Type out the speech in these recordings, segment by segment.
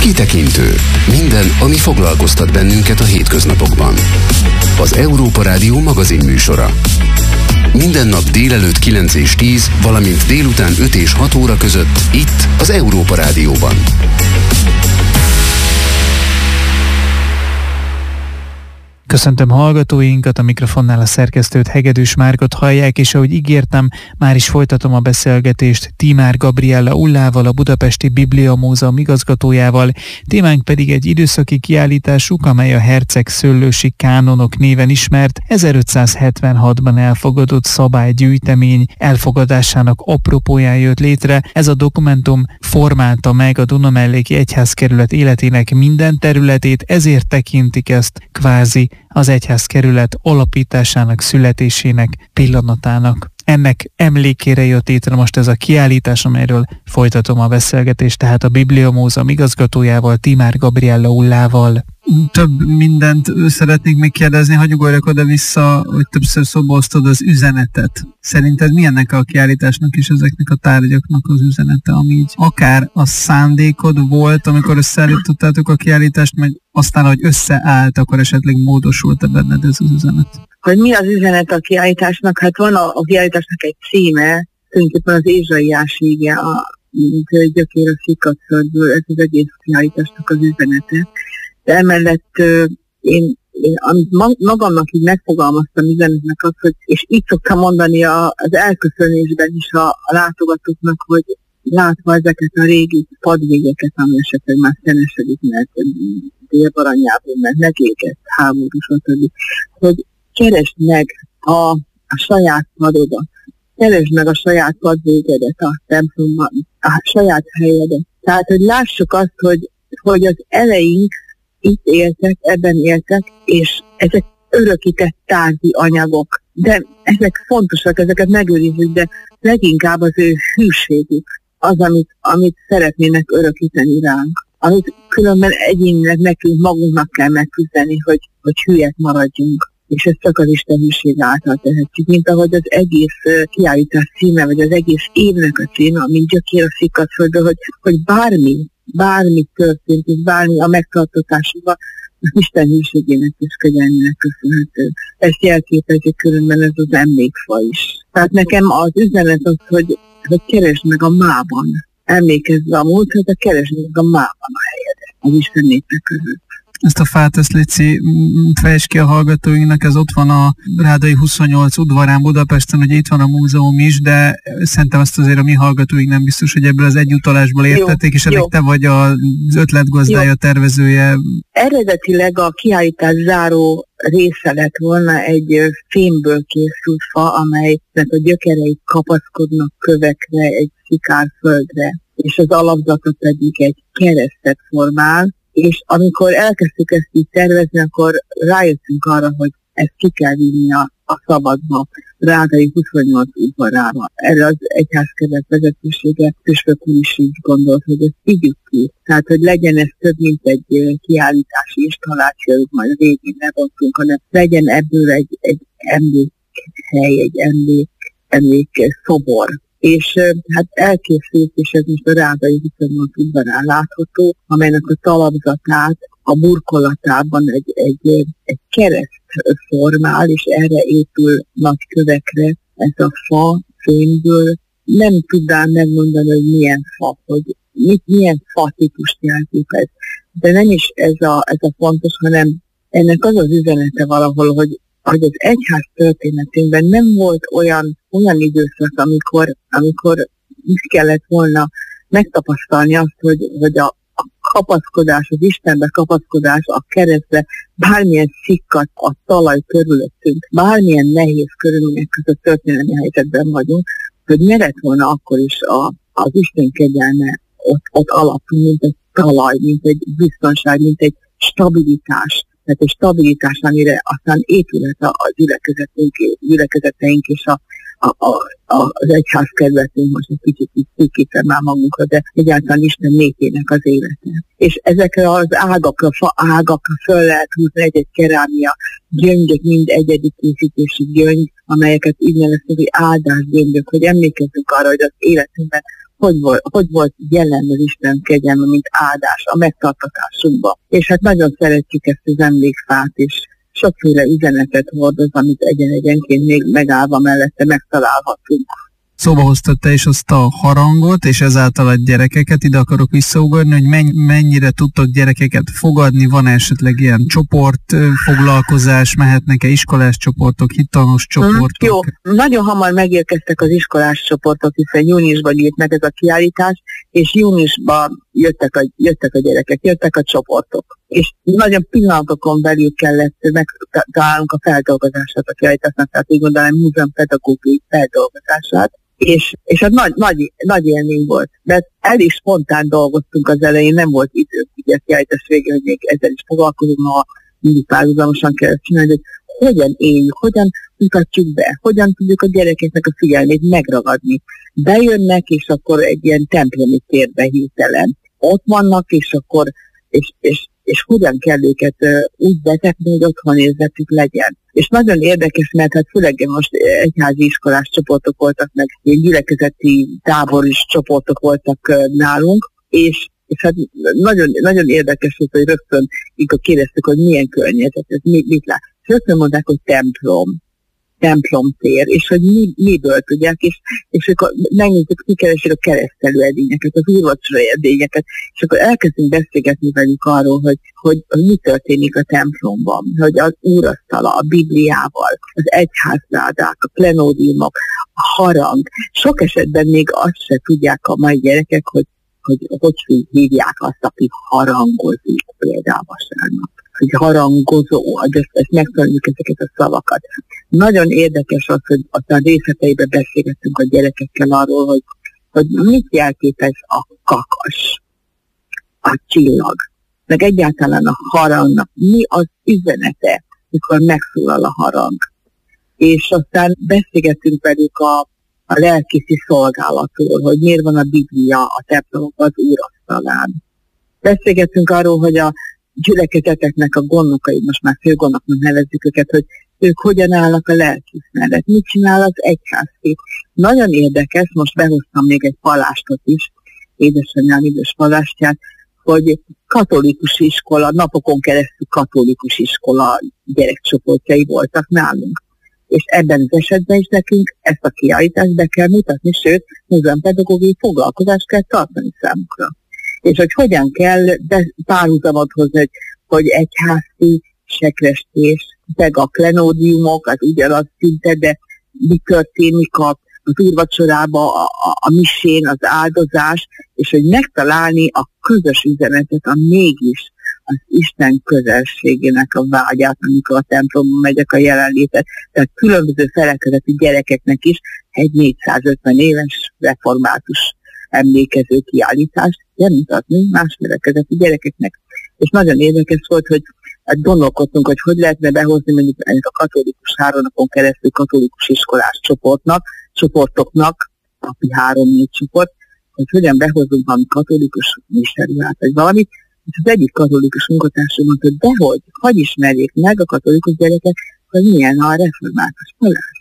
Kitekintő. Minden, ami foglalkoztat bennünket a hétköznapokban. Az Európa Rádió magazin műsora. Minden nap délelőtt 9 és 10, valamint délután 5 és 6 óra között itt az Európa Rádióban. Köszöntöm hallgatóinkat, a mikrofonnál a szerkesztőt, Hegedűs Márkot hallják, és ahogy ígértem, már is folytatom a beszélgetést Tímár Gabriella Ullával, a Budapesti Bibliamúzeum igazgatójával. Témánk pedig egy időszaki kiállításuk, amely a Herceg Szőlősi Kánonok néven ismert, 1576-ban elfogadott szabálygyűjtemény elfogadásának apropóján jött létre. Ez a dokumentum formálta meg a Dunamelléki Egyházkerület életének minden területét, ezért tekintik ezt kvázi az egyházkerület alapításának, születésének pillanatának. Ennek emlékére jött létre most ez a kiállítás, amelyről folytatom a beszélgetést, tehát a Bibliamúzeum igazgatójával, Tímár Gabriella Ullával. Több mindent szeretnék még kérdezni, hagyj ugorjak oda-vissza, hogy többször szóba hoztad az üzenetet. Szerinted mi ennek a kiállításnak és ezeknek a tárgyaknak az üzenete, ami így akár a szándékod volt, amikor összeállítottátok a kiállítást, meg aztán, hogy összeállt, akkor esetleg módosult-e benned ez az üzenet? Hogy mi az üzenet a kiállításnak? Hát van a kiállításnak egy címe, tulajdonképpen az Ézsaiás íge, mint gyökér a Szikatföldből, ez az egész kiállításnak az üzenete. De emellett én amit magamnak így megfogalmaztam üzenetnek az, hogy, és így szoktam mondani az elköszönésben is a látogatóknak, hogy látva ezeket a régi padvégeket, ami esetleg már szenesedik, mert délbaranyából, mert megégett háború, stb., hogy keresd meg a saját padodat, keresd meg a saját padvégedet a templomban, a saját helyedet. Tehát, hogy lássuk azt, hogy az eleink itt éltek, ebben éltek, és ezek örökített tárgyi anyagok. De ezek fontosak, ezeket megőrizzük, de leginkább az ő hűségük az, amit szeretnének örökíteni ránk. Amit különben egyénileg nekünk magunknak kell megküzdeni, hogy hülyek maradjunk. És ezt csak az Isten hűség által tehetjük, mint ahogy az egész kiállítás címe, vagy az egész évnek a címe, mint gyökér a Szikatföldből, hogy bármi történt, és bármi a megtartatásában az Isten hűségének és kegyelmének köszönhető. Ezt jelképezi különben ez az emlékfa is. Tehát nekem az üzenet az, hogy keresd meg a mában, emlékezve a múltra, de keresd meg a mában a helyedet az Isten népek között. Ezt a fát, ezt léci, fejtsd ki a hallgatóinknak, ez ott van a Rádai 28 udvarán Budapesten, hogy itt van a múzeum is, de szerintem ezt azért a mi hallgatóink nem biztos, hogy ebből az egy utalásból értették, és ennek te vagy az ötletgazdája, tervezője. Eredetileg a kiállítás záró része lett volna egy fémből készült fa, amelynek a gyökerei kapaszkodnak kövekre, egy szikárföldre, és az alapzata pedig egy keresztet formál. És amikor elkezdtük ezt így tervezni, akkor rájöttünk arra, hogy ezt ki kell vinni a szabadba, Rádai 28 udvarába. Erre az egyházkerület vezetősége, Püspök úr is így gondolt, hogy ezt vigyük ki. Tehát, hogy legyen ez több, mint egy kiállítási installáció, majd a végén lebontunk, hanem legyen ebből egy emlékhely, egy emlékszobor. És hát elkészült, és ez most a Rádai 28 udvarán látható, amelynek a talapzatát, a burkolatában egy kereszt formál, és erre épül nagy kövekre ez a fa fémből. Nem tudnám megmondani, hogy milyen fa, hogy milyen fa típust jelképez. De nem is ez a fontos, hanem ennek az az üzenete valahol, hogy az egyház történetünkben nem volt olyan időszak, amikor is kellett volna megtapasztalni azt, hogy a kapaszkodás, az Istenbe kapaszkodás, a keresztre, bármilyen szikkat a talaj körülöttünk, bármilyen nehéz körülmények között történelmi helyzetben vagyunk, hogy ne lett volna akkor is az Isten kegyelme ott alapul, mint egy talaj, mint egy biztonság, mint egy stabilitás. Tehát egy stabilitás, amire aztán épület az gyülekezeteink és az egyházkerületünk, most egy kicsit szűkítve már magunkra, de egyáltalán Isten népének az élete. És ezekre az ágakra, fa ágakra föl lehet húzni egy kerámia gyöngyök, mind egyedi készítési gyöngy, amelyeket így neveztük, hogy áldásgyöngyök, hogy emlékezzünk arra, hogy az életünkben hogy volt jelen az Isten kegyelme, mint áldás a megtartatásunkba. És hát nagyon szeretjük ezt az emlékfát, és sokféle üzenetet hordoz, amit egyenként még megállva mellette megtalálhatunk. Szóba hoztad te is azt a harangot, és ezáltal a gyerekeket, ide akarok visszaugorni, hogy mennyire tudtok gyerekeket fogadni, van esetleg ilyen csoportfoglalkozás, mehetnek-e iskolás csoportok, hittanos csoportok? Jó, nagyon hamar megérkeztek az iskolás csoportok, hiszen júniusban nyílt meg ez a kiállítás, és júniusban jöttek a gyerekek, jöttek a csoportok. És nagyon pillanatokon belül kellett megtalálnunk a feldolgozását a kiállításnak, tehát úgy mondanám múzeumpedagógiai feldolgozását. És hát nagy élmény volt, mert elég spontán dolgoztunk az elején, nem volt idők, ugye a kiállítás végén, hogy még ezzel is foglalkozunk, ma mindig párhuzamosan kell csinálni, hogy hogyan éljük, hogyan mutatjuk be, hogyan tudjuk a gyerekeknek a figyelmét megragadni. Bejönnek, és akkor egy ilyen templomi térbe hirtelen ott vannak, és akkor és hogyan kell őket úgy betekni, hogy otthon érzetük legyen. És nagyon érdekes, mert hát főleg most egyházi iskolás csoportok voltak, meg gyülekezeti táboris csoportok voltak nálunk, és hát nagyon, nagyon érdekes volt, hogy rögtön, mikor kérdeztük, hogy milyen környezet, ez mit lát. És rögtön mondták, hogy templomtér, és hogy miből tudják, és akkor megnézzük, kikeresik a keresztelő edényeket, az úrvacsora edényeket, és akkor elkezdünk beszélgetni velük arról, hogy mi történik a templomban, hogy az úrasztala, a Bibliával, az egyházládák, a plenódiumok, a harang. Sok esetben még azt se tudják a mai gyerekek, hogy hívják azt, aki harangozik például vasárnap. Hogy harangozó, ezt megtanuljuk ezeket a szavakat. Nagyon érdekes az, hogy aztán részleteiben beszélgettünk a gyerekekkel arról, hogy mit jelképez a kakas, a csillag, meg egyáltalán a harangnak, mi az üzenete, mikor megszólal a harang. És aztán beszélgettünk velük a lelkészi szolgálatról, hogy miért van a Biblia a templomokban az úrasztalán. Beszélgettünk arról, hogy a gyülekezeteknek a gondnokai, most már főgondnoknak nevezzük őket, hogy ők hogyan állnak a lelkész mellett, mit csinál az egyházszék. Nagyon érdekes, most behoztam még egy palástot is, édesanyám idős palástját, hogy katolikus iskola, napokon keresztül katolikus iskola gyerekcsoportjai voltak nálunk. És ebben az esetben is nekünk ezt a kiállítást be kell mutatni, sőt, múzeumpedagógiai foglalkozást kell tartani számukra. És hogy hogyan kell párhuzamot hozni, hogy egyházi sekrestés, meg a plenódiumok, az ugyanaz szinte, de mi történik az úrvacsorában, a misén, az áldozás, és hogy megtalálni a közös üzenetet, a mégis az Isten közelségének a vágyát, amikor a templomban megyek a jelenlétet. Tehát különböző felekezeti gyerekeknek is egy 450 éves református emlékező kiállítást mutatni más felekezeti gyerekeknek. És nagyon érdekes volt, hogy gondolkodtunk, hogy lehetne behozni mondjuk a katolikus 3 napon keresztül katolikus iskolás csoportoknak, napi 3-4 csoport, hogy hogyan behozunk valami katolikus miseriát, vagy valamit, és az egyik katolikus munkatársam mondta, hogy dehogy, hogy ismerjék meg a katolikus gyerekek, hogy milyen a református palás.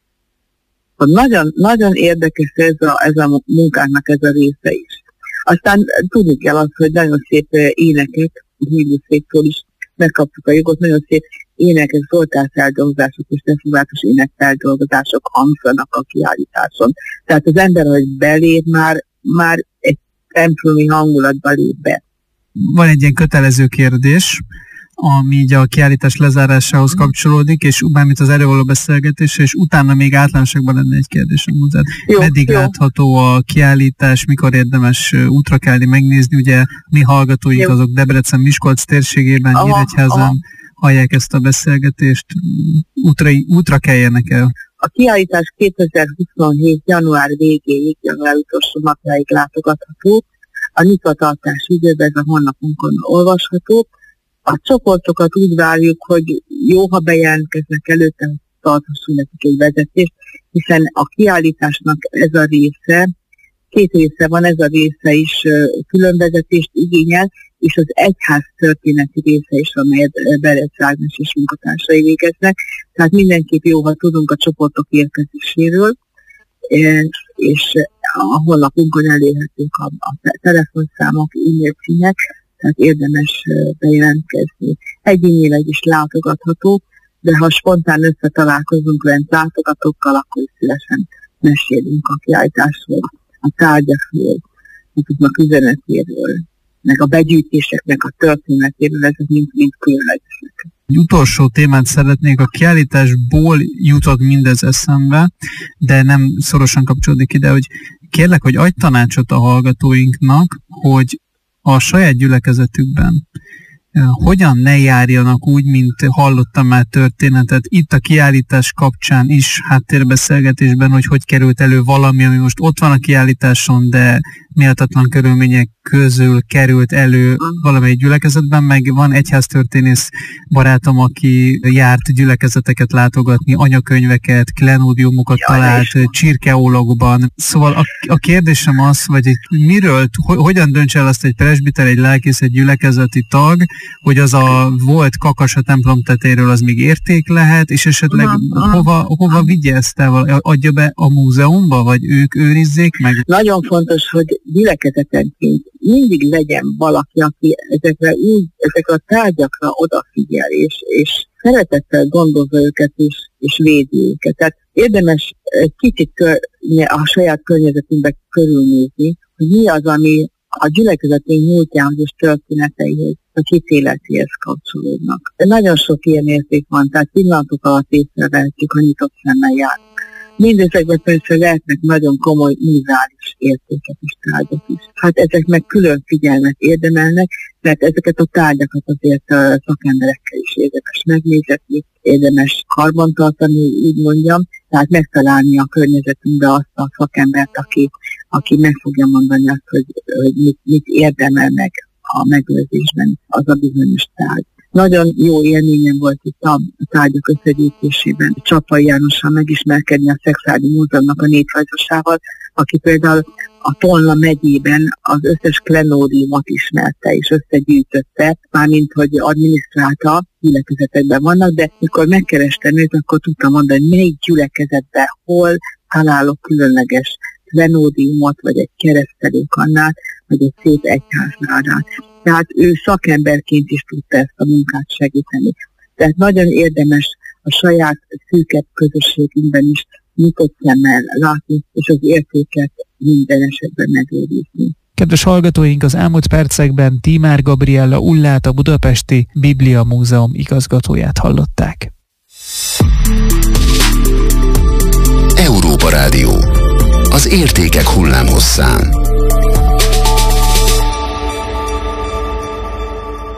Nagyon, nagyon érdekes ez a munkának ez a része is. Aztán tudni kell azt, hogy nagyon szép énekek, hívőszéktől is megkaptuk a jogot, nagyon szép énekek, zoltárfeldolgozások és református énekfeldolgozások hangzanak a kiállításon. Tehát az ember, hogy belép, már egy templomi hangulatba lép be. Van egy ilyen kötelező kérdés, ami így a kiállítás lezárásához kapcsolódik, és bármint az erről való beszélgetésre, és utána még általánosságban lenne egy kérdésem hozzá. Meddig látható a kiállítás, mikor érdemes útra kelni, megnézni, ugye mi hallgatóink azok Debrecen, Miskolc térségében, Nyíregyházán hallják ezt a beszélgetést, útra keljenek el. A kiállítás 2027. január végéig, január utolsó napjáig látogatható. A nyitvatartás időben ez a honlapunkon olvasható. A csoportokat úgy várjuk, hogy jó, ha bejelentkeznek előtte, hogy tarthassunk nekik egy vezetést, hiszen a kiállításnak ez a része, 2 része van, ez a része is különvezetést igényel, és az egyház történeti része is, amelyet Berec Ágnes és munkatársai végeznek. Tehát mindenképp jó, ha tudunk a csoportok érkezéséről, és a honlapunkon elérhetők a telefonszámok, e-mail címek, tehát érdemes bejelentkezni. Egyénileg is látogatható, de ha spontán összetalálkozunk velünk látogatókkal, akkor szívesen mesélünk a kiállításról, a tárgyakról, azoknak üzenetéről, meg a begyűjtéseknek a történetéről, ezek mind különlegesek. Egy utolsó témát szeretnék, a kiállításból jutott mindez eszembe, de nem szorosan kapcsolódik ide, hogy kérlek, hogy adj tanácsot a hallgatóinknak, hogy a saját gyülekezetükben hogyan ne járjanak úgy, mint hallottam már történetet itt a kiállítás kapcsán is, háttérbeszélgetésben, hogy került elő valami, ami most ott van a kiállításon, de méltatlan körülmények közül került elő valamelyik gyülekezetben, meg van egyháztörténész barátom, aki járt gyülekezeteket látogatni, anyakönyveket, klenódiumokat talált csirkeólogban. Szóval a kérdésem az, vagy miről, hogyan dönts el azt egy presbiter, egy lelkész, egy gyülekezeti tag, hogy az a volt kakas a templom tetejéről, az még érték lehet, és esetleg hova vigye ezt el? Adja be a múzeumba, vagy ők őrizzék meg? Nagyon fontos, hogy gyülekezetenként mindig legyen valaki, aki ezekre a tárgyakra odafigyel, és szeretettel gondozza őket, és védi őket. Tehát érdemes egy kicsit a saját környezetünkben körülnézni, hogy mi az, ami a gyülekezetünk múltjához és történeteihez, a hitéletéhez kapcsolódnak. De nagyon sok ilyen érték van, tehát pillanatok alatt észrevehetjük, ha nyitott szemmel járunk. Mindezekben persze lehetnek nagyon komoly univerzális értékek és tárgyak is. Hát ezek meg külön figyelmet érdemelnek, mert ezeket a tárgyakat azért a szakemberekkel is érdemes megnézetni, érdemes karbantartani, úgy mondjam, tehát megtalálni a környezetünkbe azt a szakembert, aki meg fogja mondani azt, hogy mit érdemel meg a megőrzésben az a bizonyos tárgy. Nagyon jó élményem volt itt a tárgyak összegyűjtésében Csapai Jánossal megismerkedni, a Szexádi Múzeumnak a néprajzosával, aki például a Tolna megyében az összes klenódiumot ismerte és összegyűjtötte, mármint hogy adminisztrálta, gyülekezetekben vannak, de mikor megkerestem őt, akkor tudtam mondani, hogy melyik gyülekezetben hol találok különleges klenódiumot, vagy egy keresztelőkannát, vagy egy szép egyháznádát. Tehát ő szakemberként is tudta ezt a munkát segíteni. Tehát nagyon érdemes a saját szűkebb közösségünkben is nyitott szemmel látni, és az értéket minden esetben megőrizni. Kedves hallgatóink, az elmúlt percekben Tímár Gabriella Ullát, a Budapesti Biblia Múzeum igazgatóját hallották. Európa Rádió. Az értékek hullámhosszán.